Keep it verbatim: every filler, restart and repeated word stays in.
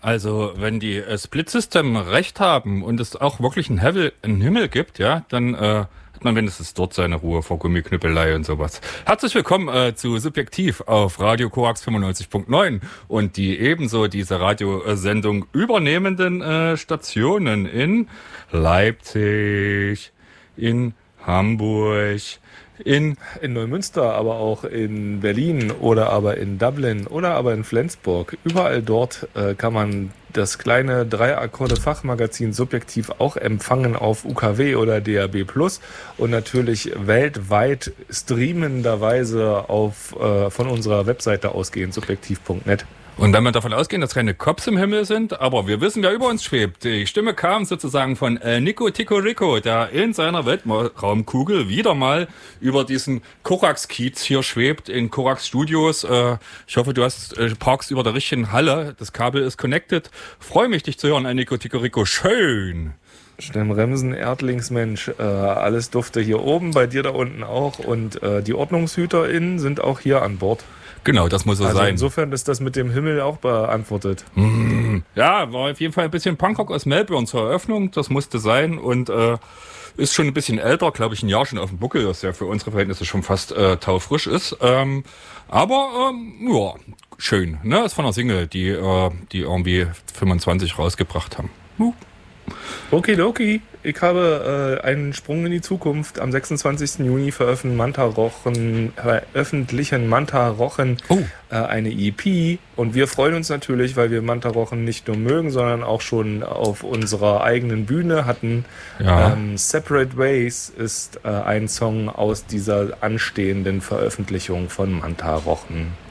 also wenn die äh, Split System recht haben und es auch wirklich einen, Hevel, einen Himmel gibt, ja, dann äh, hat man wenigstens dort seine Ruhe vor Gummiknüppelei und sowas. Herzlich willkommen äh, zu Subjektiv auf Radio Korax fünfundneunzig Punkt neun und die ebenso diese Radiosendung übernehmenden äh, Stationen in Leipzig, in Hamburg, in in Neumünster, aber auch in Berlin oder aber in Dublin oder aber in Flensburg. Überall dort äh, kann man das kleine Drei-Akkorde-Fachmagazin Subjektiv auch empfangen auf U K W oder D A B plus und natürlich weltweit streamenderweise auf äh, von unserer Webseite ausgehend subjektiv Punkt net. Und wenn wir davon ausgehen, dass keine Cops im Himmel sind, aber wir wissen, wer über uns schwebt. Die Stimme kam sozusagen von äh, Nico Tico Rico, der in seiner Weltraumkugel wieder mal über diesen Korax-Kiez hier schwebt, in Korax Studios. Äh, ich hoffe, du hast äh, parkst über der richtigen Halle. Das Kabel ist connected. Freue mich, dich zu hören, äh, Nico Tico Rico. Schön. Stemmremsen, Erdlingsmensch, äh, alles dufte hier oben, bei dir da unten auch. Und äh, die OrdnungshüterInnen sind auch hier an Bord. Genau, das muss so also sein. Insofern ist das mit dem Himmel auch beantwortet. Mm, ja, war auf jeden Fall ein bisschen Punkrock aus Melbourne zur Eröffnung. Das musste sein und äh, ist schon ein bisschen älter, glaube ich, ein Jahr schon auf dem Buckel, das ja für unsere Verhältnisse schon fast äh, taufrisch ist. Ähm, aber ähm, ja, schön. Ne, ist von einer Single, die äh, die irgendwie fünfundzwanzig rausgebracht haben. Uh. Okidoki, ich habe äh, einen Sprung in die Zukunft. Am sechsundzwanzigsten Juni veröffentlichen Manta Rochen, veröffentlichen Manta Rochen oh. äh, eine E P und wir freuen uns natürlich, weil wir Manta Rochen nicht nur mögen, sondern auch schon auf unserer eigenen Bühne hatten. Ja. Ähm, Separate Ways ist äh, ein Song aus dieser anstehenden Veröffentlichung von Manta Rochen.